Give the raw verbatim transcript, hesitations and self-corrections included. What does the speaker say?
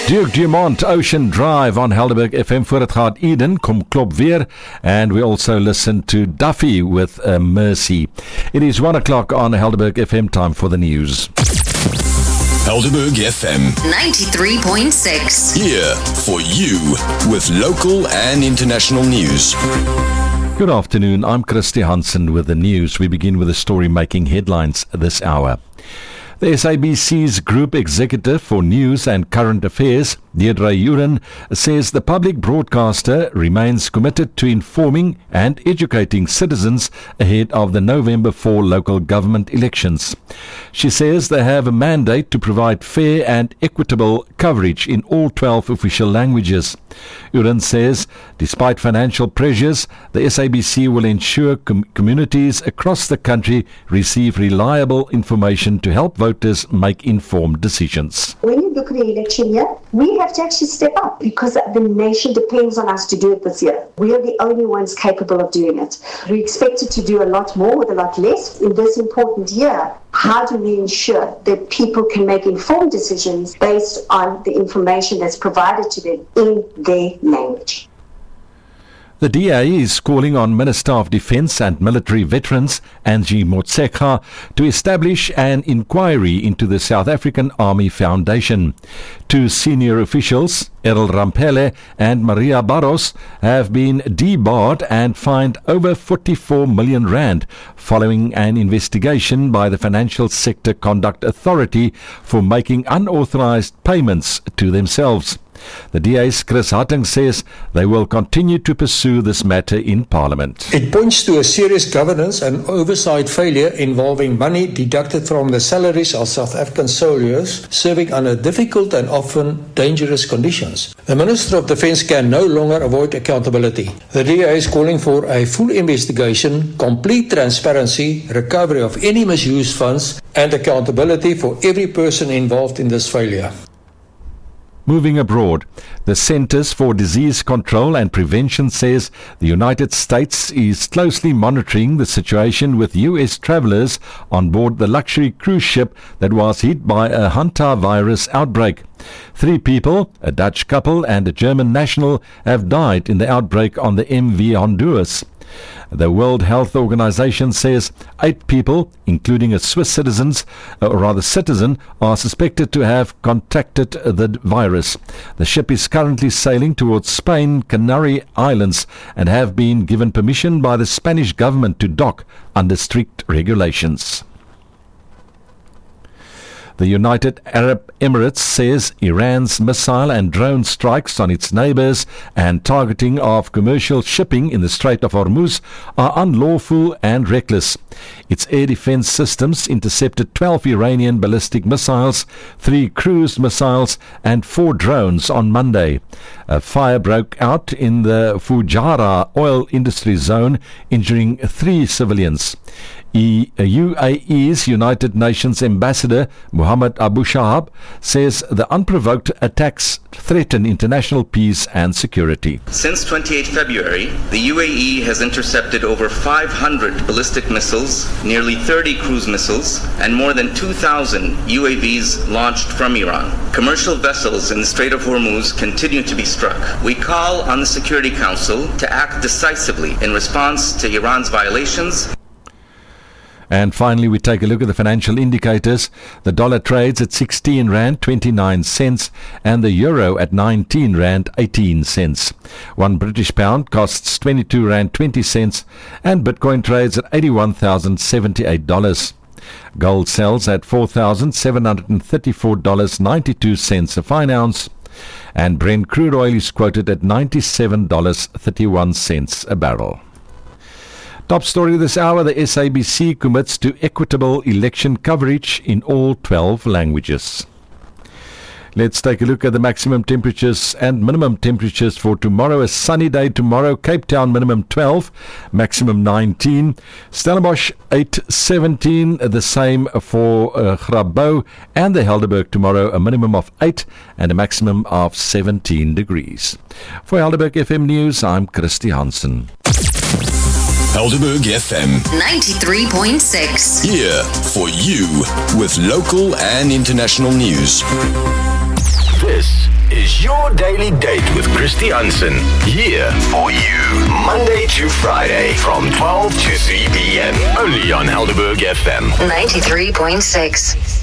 Duke Dumont Ocean Drive on Helderberg F M. Voor het gaat Eden, kom klop weer. And we also listen to Duffy with uh, Mercy. It is one o'clock on Helderberg F M. Time for the news. Helderberg F M ninety-three point six. Here for you with local and international news. Good afternoon, I'm Christy Hansen with the news. We begin with a story making headlines this hour. The S A B C's Group Executive for News and Current Affairs, Deirdre Uren, says the public broadcaster remains committed to informing and educating citizens ahead of the November fourth local government elections. She says they have a mandate to provide fair and equitable coverage in all twelve official languages. Uren says, despite financial pressures, the S A B C will ensure com- communities across the country receive reliable information to help voters make informed decisions. When you look at the election year, we have to actually step up because the nation depends on us to do it this year. We are the only ones capable of doing it. We expected to do a lot more with a lot less in this important year. How do we ensure that people can make informed decisions based on the information that's provided to them in their language? The D A is calling on Minister of Defence and Military Veterans, Angie Motshekga, to establish an inquiry into the South African Army Foundation. Two senior officials, Errol Rampele and Maria Barros, have been debarred and fined over forty-four million rand following an investigation by the Financial Sector Conduct Authority for making unauthorized payments to themselves. The D A's Chris Hatting says they will continue to pursue this matter in Parliament. It points to a serious governance and oversight failure involving money deducted from the salaries of South African soldiers serving under difficult and often dangerous conditions. The Minister of Defence can no longer avoid accountability. The D A is calling for a full investigation, complete transparency, recovery of any misused funds, and accountability for every person involved in this failure. Moving abroad, the Centers for Disease Control and Prevention says the United States is closely monitoring the situation with U S travelers on board the luxury cruise ship that was hit by a hantavirus outbreak. Three people, a Dutch couple and a German national, have died in the outbreak on the M V Honduras. The World Health Organization says eight people, including a Swiss citizens, or rather citizen, are suspected to have contracted the virus. The ship is currently sailing towards Spain, Canary Islands, and have been given permission by the Spanish government to dock under strict regulations. The United Arab Emirates says Iran's missile and drone strikes on its neighbors and targeting of commercial shipping in the Strait of Hormuz are unlawful and reckless. Its air defense systems intercepted twelve Iranian ballistic missiles, three cruise missiles, and four drones on Monday. A fire broke out in the Fujairah oil industry zone, injuring three civilians. U A E's United Nations Ambassador Mohammed Abu Shahab says the unprovoked attacks threaten international peace and security. Since twenty-eighth February, the U A E has intercepted over five hundred ballistic missiles, nearly thirty cruise missiles, and more than two thousand U A Vs launched from Iran. Commercial vessels in the Strait of Hormuz continue to be struck. We call on the Security Council to act decisively in response to Iran's violations. And finally, we take a look at the financial indicators. The dollar trades at sixteen rand twenty-nine cents and the euro at nineteen rand eighteen cents. One British pound costs twenty-two rand twenty cents and Bitcoin trades at eighty-one thousand seventy-eight dollars. Gold sells at four thousand seven hundred thirty-four dollars and ninety-two cents a fine ounce. And Brent crude oil is quoted at ninety-seven dollars and thirty-one cents a barrel. Top story this hour, the S A B C commits to equitable election coverage in all twelve languages. Let's take a look at the maximum temperatures and minimum temperatures for tomorrow. A sunny day tomorrow. Cape Town minimum twelve, maximum nineteen. Stellenbosch eight, seventeen. The same for uh, Grabouw and the Helderberg tomorrow. A minimum of eight and a maximum of seventeen degrees. For Helderberg F M News, I'm Christy Hansen. Helderberg F M ninety-three point six. Here for you with local and international news. This is your daily date with Christy Hansen. Here for you, Monday to Friday from twelve to three p.m. Only on Helderberg F M. ninety-three point six.